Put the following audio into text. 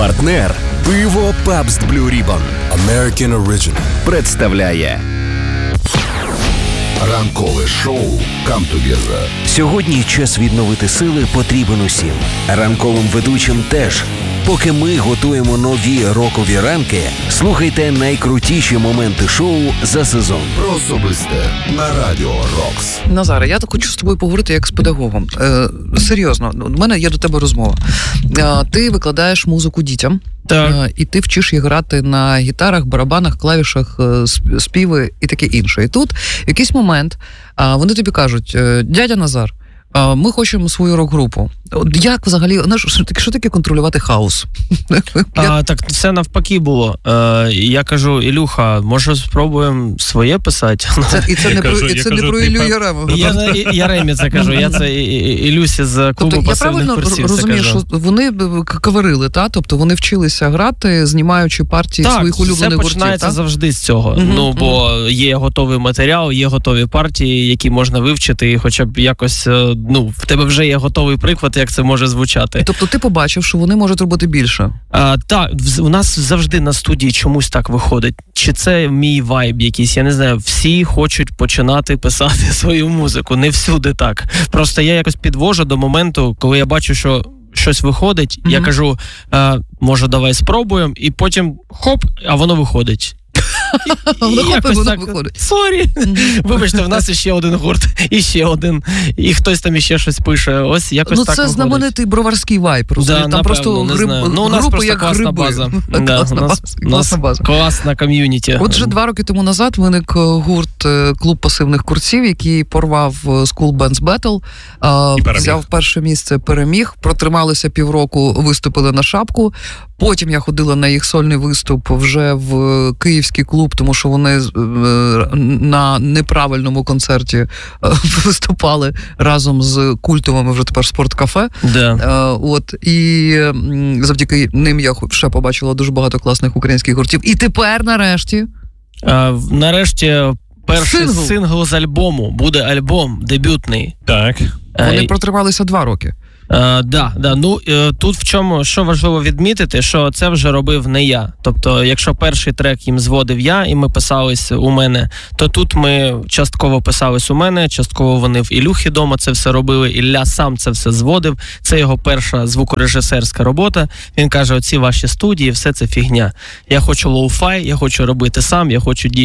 Партнер пиво Pabst Blue Ribbon American Original представляє ранкове шоу Come Together. Сьогодні час відновити сили потрібен усім. Ранковим ведучим теж. Поки ми готуємо нові рокові ранки, слухайте найкрутіші моменти шоу за сезон. Про особисте на Радіо Рокс. Назаре, я так хочу з тобою поговорити як з педагогом. Серйозно, у мене є до тебе розмова. Ти викладаєш музику дітям. Так. І ти вчиш їх грати на гітарах, барабанах, клавішах, співи і таке інше. І тут в якийсь момент вони тобі кажуть: дядя Назар, ми хочемо свою рок-групу. Як взагалі, що таке контролювати хаос? Так все навпаки було. Я кажу: Ілюха, може спробуємо своє писати? Це не про Іллю Яремова. Яремі це кажу, я це Ілюсі з клубу пасивних курсів. Я правильно розумію, що вони каверили, та? Тобто вони вчилися грати, знімаючи партії своїх улюблених гуртів, так? Все починається завжди з цього. Бо є готовий матеріал, є готові партії, які можна вивчити, і хоча б якось, в тебе вже є готовий приклад, як це може звучати. Тобто ти побачив, що вони можуть робити більше? Так, у нас завжди на студії чомусь так виходить. Чи це мій вайб якийсь, я не знаю, всі хочуть починати писати свою музику, не всюди так. Просто я якось підвожу до моменту, коли я бачу, що щось виходить, я кажу: може, давай спробуємо, і потім хоп, а воно виходить. Воно виходить. Сорі. Вибачте, в нас іще один гурт, іще один, і хтось там іще щось пише. Ось якось так виходить. Це знаменитий броварський вайб, розумієш? Там просто у нас просто класна база. Класна база. Класна ком'юніті. Отже, 2 роки тому назад виник гурт «Клуб пасивних курсів», який порвав School Bands Battle, взяв перше місце, переміг, протрималися півроку, виступили на шапку. Потім я ходила на їх сольний виступ вже в київський клуб, тому що вони на неправильному концерті виступали разом з культовими вже тепер спорткафе. І завдяки ним я ще побачила дуже багато класних українських гуртів. І тепер, нарешті, перший сингл з альбому. Буде альбом дебютний. Так. Вони протрималися 2 роки. Тут в чому, що важливо відмітити, що це вже робив не я. Тобто, якщо перший трек їм зводив я, і ми писались у мене, то тут ми частково писались у мене, частково вони в Ілюхі дома це все робили, Ілля сам це все зводив, це його перша звукорежисерська робота. Він каже: оці ваші студії, все це фігня. Я хочу лоу-фай, я хочу робити сам, я хочу